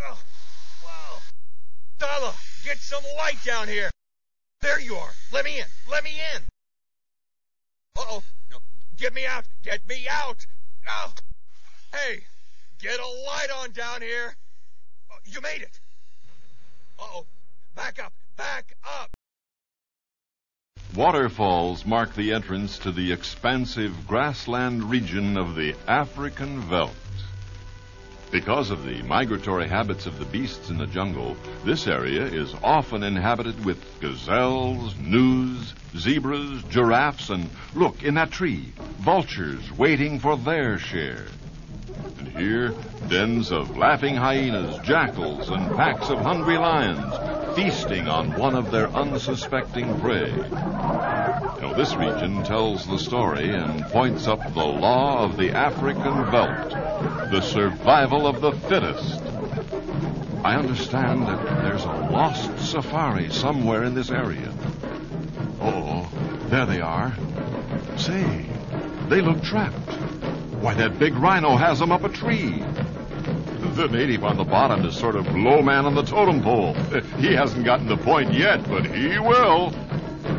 Oh, wow. Darla, get some light down here. There you are. Let me in. Let me in. Uh-oh. No, get me out. Get me out. Oh. Hey, get a light on down here. Oh, you made it. Uh-oh. Back up. Back up. Waterfalls mark the entrance to the expansive grassland region of the African veldt. Because of the migratory habits of the beasts in the jungle, this area is often inhabited with gazelles, gnus, zebras, giraffes, and, look, in that tree, vultures waiting for their share. And here, dens of laughing hyenas, jackals, and packs of hungry lions feasting on one of their unsuspecting prey. This region tells the story and points up the law of the African veldt, the survival of the fittest. I understand that there's a lost safari somewhere in this area. Oh, there they are. Say, they look trapped. Why, that big rhino has them up a tree. The native on the bottom is sort of low man on the totem pole. He hasn't gotten the point yet, but he will.